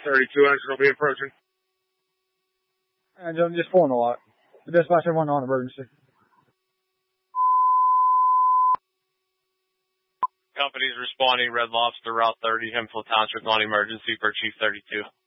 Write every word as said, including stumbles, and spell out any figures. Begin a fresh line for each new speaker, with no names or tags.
thirty-two, engine will be approaching.
And I'm just pulling a lot. The dispatcher went on emergency.
Company's responding, Red Lobster, Route thirty, Hemphill Township, on emergency for Chief thirty-two.